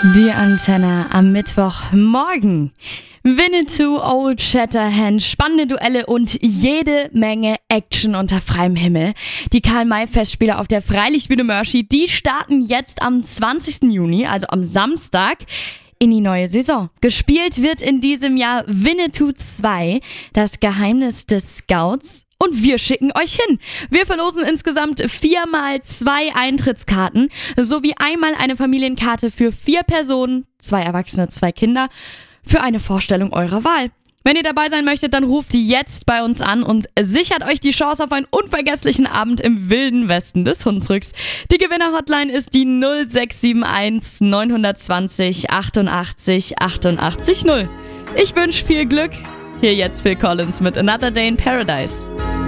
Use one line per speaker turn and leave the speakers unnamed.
Die Antenne am Mittwochmorgen. Winnetou, Old Shatterhand, spannende Duelle und jede Menge Action unter freiem Himmel. Die Karl-May-Festspiele auf der Freilichtbühne Mörschie, die starten jetzt am 20. Juni, also am Samstag, in die neue Saison. Gespielt wird in diesem Jahr Winnetou 2, das Geheimnis des Scouts. Und wir schicken euch hin. Wir verlosen insgesamt 4x2 Eintrittskarten sowie einmal eine Familienkarte für 4 Personen, 2 Erwachsene, 2 Kinder, für eine Vorstellung eurer Wahl. Wenn ihr dabei sein möchtet, dann ruft jetzt bei uns an und sichert euch die Chance auf einen unvergesslichen Abend im wilden Westen des Hunsrücks. Die Gewinner-Hotline ist die 0671 920 88 88 0. Ich wünsche viel Glück. Hier jetzt Phil Collins mit Another Day in Paradise.